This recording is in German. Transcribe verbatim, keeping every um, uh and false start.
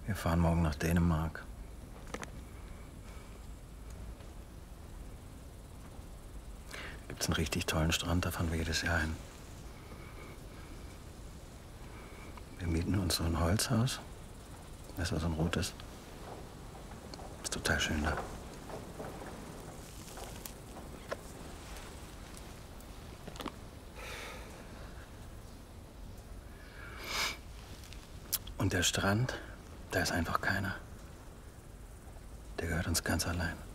Wir fahren morgen nach Dänemark. Da gibt's einen richtig tollen Strand, da fahren wir jedes Jahr hin. Wir mieten uns so ein Holzhaus. Weißt du, so ein rotes. Ist total schön da. Und der Strand, da ist einfach keiner. Der gehört uns ganz allein.